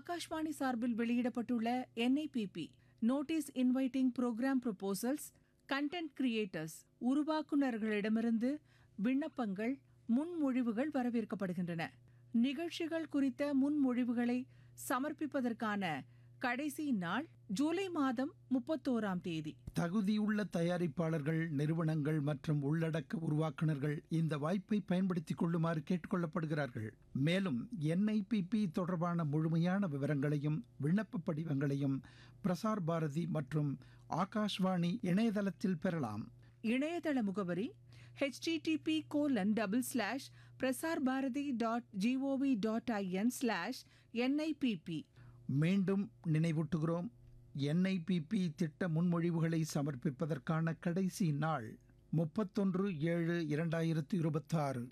ஆகாஷ்வாணி சார்பில் வெளியிடப்பட்டுள்ள NIPP notice inviting program proposals content creators உருவாக்குநர்களிடமிருந்து விண்ணப்பங்கள் முன்மொழிவுகள் வரவேற்கப்படுகின்றன. நிகழ்ச்சிகள் குறித்த முன்மொழிவுகளை சமர்ப்பிப்பதற்கான கடைசி நாள் ஜூலை மாதம் 31ஆம் தேதி. தகுதியுள்ள தயாரிப்பாளர்கள், நிறுவனங்கள் மற்றும் உள்ளடக்க உருவாக்குனர்கள் இந்த வாய்ப்பை பயன்படுத்திக் கொள்ளுமாறு கேட்டுக்கொள்ளப்படுகிறார்கள். மேலும் NIPP தொடர்பான முழுமையான விவரங்களையும் விண்ணப்ப படிவங்களையும் பிரசார் பாரதி மற்றும் ஆகாஷ்வாணி இணையதளத்தில் பெறலாம். இணையதள முகவரி http://prasarbharati.gov.in/NIPP. மீண்டும் நினைவூட்டுகிறோம், NIPP திட்ட முன்மொழிவுகளை சமர்ப்பிப்பதற்கான கடைசி நாள் 31/7/2026.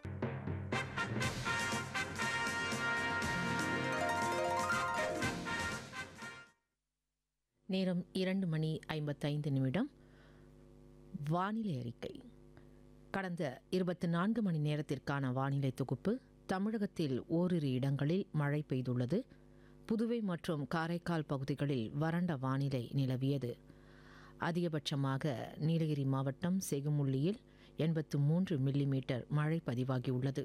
நேரம் 2:55. வானிலை அறிக்கை. கடந்த 24 மணி நேரத்திற்கான வானிலை தொகுப்பு. தமிழகத்தில் ஓரிரு இடங்களில் மழை பெய்துள்ளது. புதுவை மற்றும் காரைக்கால் பகுதிகளில் வறண்ட வானிலை நிலவியது. அதிகபட்சமாக நீலகிரி மாவட்டம் செகுமுள்ளியில் 83 மில்லிமீட்டர் மழை பதிவாகியுள்ளது.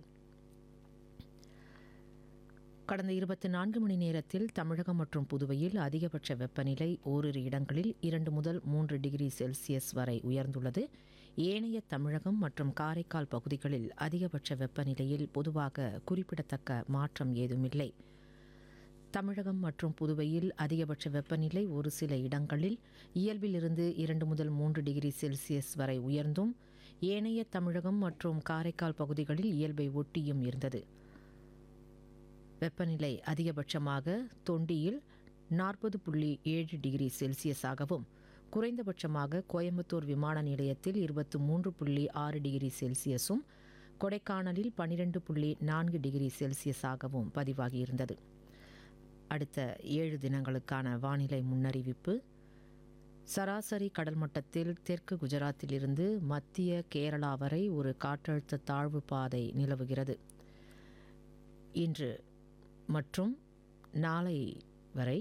கடந்த 24 மணி நேரத்தில் தமிழகம் மற்றும் புதுவையில் அதிகபட்ச வெப்பநிலை ஓரிரு இடங்களில் 2 முதல் 3 டிகிரி செல்சியஸ் வரை உயர்ந்துள்ளது. ஏனைய தமிழகம் மற்றும் காரைக்கால் பகுதிகளில் அதிகபட்ச வெப்பநிலையில் பொதுவாக குறிப்பிடத்தக்க மாற்றம் ஏதுமில்லை. தமிழகம் மற்றும் புதுவையில் அதிகபட்ச வெப்பநிலை ஒரு சில இடங்களில் இயல்பிலிருந்து 2 முதல் 3 டிகிரி செல்சியஸ் வரை உயர்ந்தும், ஏனைய தமிழகம் மற்றும் காரைக்கால் பகுதிகளில் இயல்பை ஒட்டியும் இருந்தது. வெப்பநிலை அதிகபட்சமாக தொண்டியில் 40.7 டிகிரி செல்சியஸாகவும், குறைந்தபட்சமாக கோயம்புத்தூர் விமான நிலையத்தில் 23.6 டிகிரி செல்சியஸும், கொடைக்கானலில் 12.4 டிகிரி செல்சியஸாகவும் பதிவாகியிருந்தது. அடுத்த 7 தினங்களுக்கான வானிலை முன்னறிவிப்பு. சராசரி கடல் மட்டத்தில் தெற்கு குஜராத்திலிருந்து மத்திய கேரளா வரை ஒரு காற்றழுத்த தாழ்வு பாதை நிலவுகிறது. இன்று மற்றும் நாளை வரை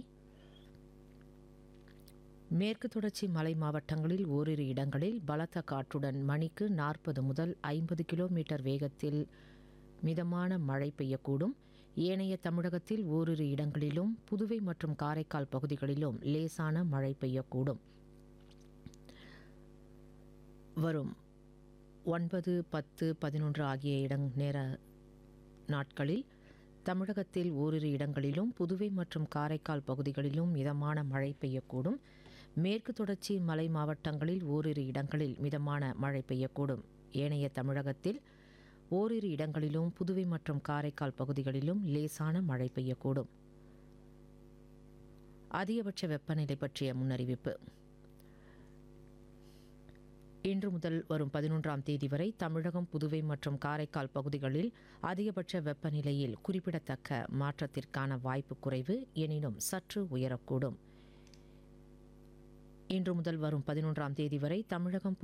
மேற்கு தொடர்ச்சி மலை மாவட்டங்களில் ஓரிரு இடங்களில் பலத்த காற்றுடன் மணிக்கு 40 முதல் 50 கிலோமீட்டர் வேகத்தில் மிதமான மழை பெய்யக்கூடும். ஏனைய தமிழகத்தில் ஓரிரு இடங்களிலும் புதுவை மற்றும் காரைக்கால் பகுதிகளிலும் லேசான மழை பெய்யக்கூடும். வரும் 9, 10, 11 ஆகிய நேர நாட்களில் தமிழகத்தில் ஓரிரு இடங்களிலும் புதுவை மற்றும் காரைக்கால் பகுதிகளிலும் மிதமான மழை பெய்யக்கூடும். மேற்கு தொடர்ச்சி மலை மாவட்டங்களில் ஓரிரு இடங்களில் மிதமான மழை பெய்யக்கூடும். ஏனைய தமிழகத்தில் ஓரிரு இடங்களிலும் புதுவை மற்றும் காரைக்கால் பகுதிகளிலும் லேசான மழை பெய்யக்கூடும். அதிகபட்ச வெப்பநிலை பற்றிய முன்னறிவிப்பு. இன்று முதல் வரும் 11ஆம் தேதி வரை தமிழகம், புதுவை மற்றும் காரைக்கால் பகுதிகளில் அதிகபட்ச வெப்பநிலையில் குறிப்பிடத்தக்க மாற்றத்திற்கான வாய்ப்பு குறைவு, எனினும் சற்று உயரக்கூடும். இன்று முதல் வரும் 11ஆம் தேதி வரை தமிழகம்,